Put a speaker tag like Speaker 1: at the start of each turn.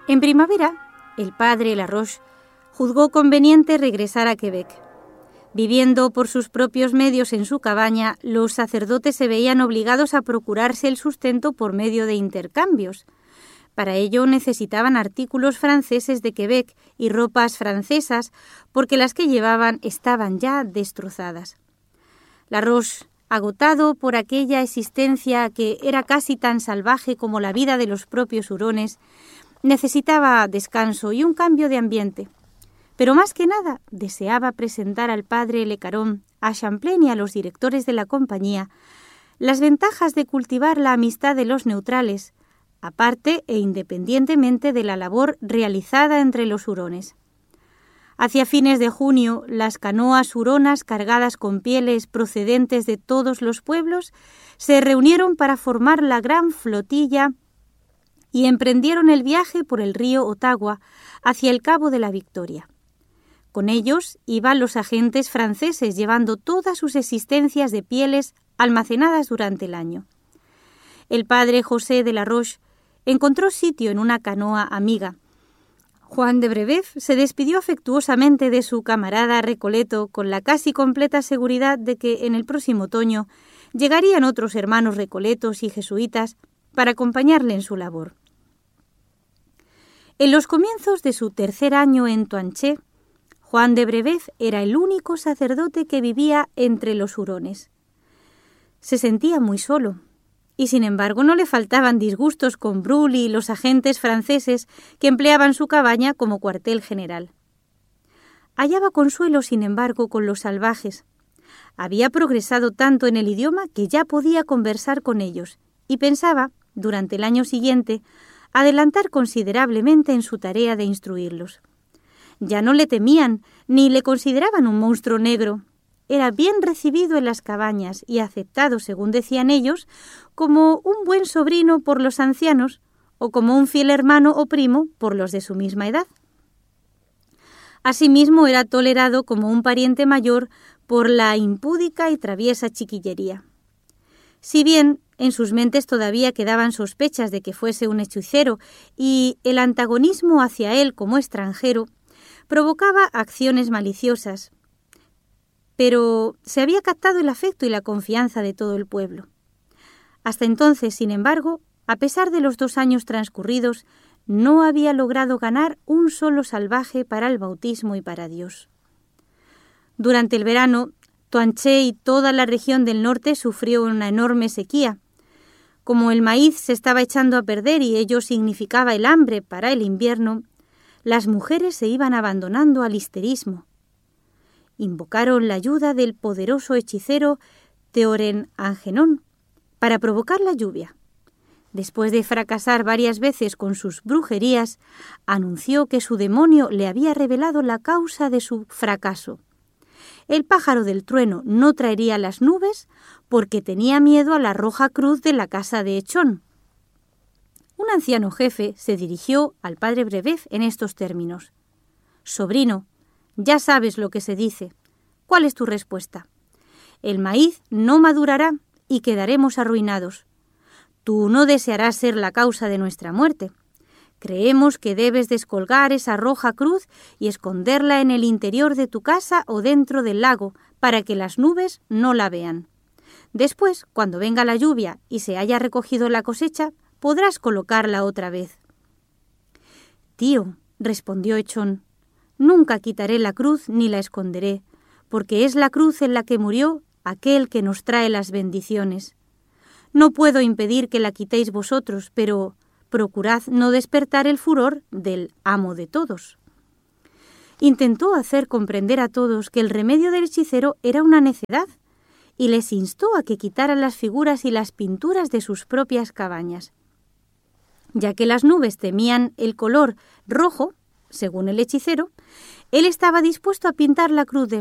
Speaker 1: En primavera, el padre Laroche juzgó conveniente regresar a Quebec. Viviendo por sus propios medios en su cabaña, los sacerdotes se veían obligados a procurarse el sustento por medio de intercambios. Para ello necesitaban artículos franceses de Quebec y ropas francesas, porque las que llevaban estaban ya destrozadas. Laroche, agotado por aquella existencia que era casi tan salvaje como la vida de los propios hurones, necesitaba descanso y un cambio de ambiente. Pero más que nada deseaba presentar al padre Le Caron, a Champlain y a los directores de la compañía las ventajas de cultivar la amistad de los neutrales, aparte e independientemente de la labor realizada entre los hurones. Hacia fines de junio, las canoas huronas cargadas con pieles procedentes de todos los pueblos se reunieron para formar la gran flotilla y emprendieron el viaje por el río Ottawa hacia el Cabo de la Victoria. Con ellos iban los agentes franceses llevando todas sus existencias de pieles almacenadas durante el año. El padre José de Laroche encontró sitio en una canoa amiga. Juan de Brébeuf se despidió afectuosamente de su camarada Recoleto con la casi completa seguridad de que en el próximo otoño llegarían otros hermanos recoletos y jesuitas para acompañarle en su labor. En los comienzos de su tercer año en Toanché, Juan de Brébeuf era el único sacerdote que vivía entre los hurones. Se sentía muy solo, y sin embargo no le faltaban disgustos con Brully y los agentes franceses que empleaban su cabaña como cuartel general. Hallaba consuelo, sin embargo, con los salvajes. Había progresado tanto en el idioma que ya podía conversar con ellos, y pensaba, durante el año siguiente, adelantar considerablemente en su tarea de instruirlos. Ya no le temían, ni le consideraban un monstruo negro. Era bien recibido en las cabañas y aceptado, según decían ellos, como un buen sobrino por los ancianos o como un fiel hermano o primo por los de su misma edad. Asimismo, era tolerado como un pariente mayor por la impúdica y traviesa chiquillería. Si bien en sus mentes todavía quedaban sospechas de que fuese un hechicero y el antagonismo hacia él como extranjero provocaba acciones maliciosas, pero se había captado el afecto y la confianza de todo el pueblo. Hasta entonces, sin embargo, a pesar de los 2 años transcurridos, no había logrado ganar un solo salvaje para el bautismo y para Dios. Durante el verano, Toanché y toda la región del norte sufrió una enorme sequía. Como el maíz se estaba echando a perder y ello significaba el hambre para el invierno, las mujeres se iban abandonando al histerismo. Invocaron la ayuda del poderoso hechicero Théoren Angenón para provocar la lluvia. Después de fracasar varias veces con sus brujerías, anunció que su demonio le había revelado la causa de su fracaso. El pájaro del trueno no traería las nubes porque tenía miedo a la roja cruz de la casa de Hechón. Un anciano jefe se dirigió al padre Brébeuf en estos términos: «Sobrino, ya sabes lo que se dice. ¿Cuál es tu respuesta? El maíz no madurará y quedaremos arruinados. Tú no desearás ser la causa de nuestra muerte. Creemos que debes descolgar esa roja cruz y esconderla en el interior de tu casa o dentro del lago para que las nubes no la vean. Después, cuando venga la lluvia y se haya recogido la cosecha, podrás colocarla otra vez». «Tío», respondió Hechón, «nunca quitaré la cruz ni la esconderé, porque es la cruz en la que murió aquel que nos trae las bendiciones. No puedo impedir que la quitéis vosotros, pero procurad no despertar el furor del amo de todos». Intentó hacer comprender a todos que el remedio del hechicero era una necedad y les instó a que quitaran las figuras y las pinturas de sus propias cabañas. Ya que las nubes temían el color rojo, según el hechicero, él estaba dispuesto a pintar la cruz de